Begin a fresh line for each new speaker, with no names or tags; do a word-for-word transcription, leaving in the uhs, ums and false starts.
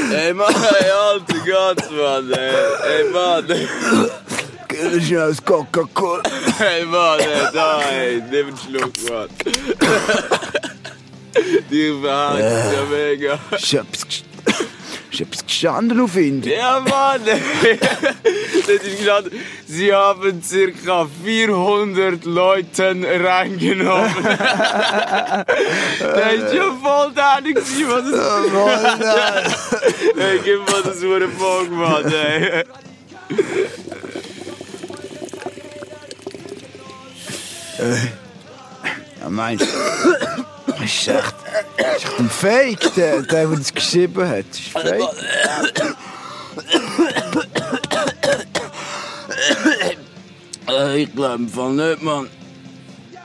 Ey, Mann, ey, alter Gott, Mann, ey. Ey, Mann.
Geh schnell aus Coca-Cola.
Ey, Mann, ey, da, ey, nimm einen Schluck, Mann. Die verhakt ja mega.
Ich hab's, ich hab's gestanden auf Indien.
Ja, Mann, ey. Das ist gestanden. Sie haben circa vierhundert Leuten reingenommen. Der ist ja voll dänig, was es ist. Ey, gib mal das hure Bock, Mann, ey.
Ja, meinst du? Das ist echt, das ist echt ein Fake, der, der, der das geschrieben hat. Das ist Fake.
Ich glaube im Fall nicht, Mann.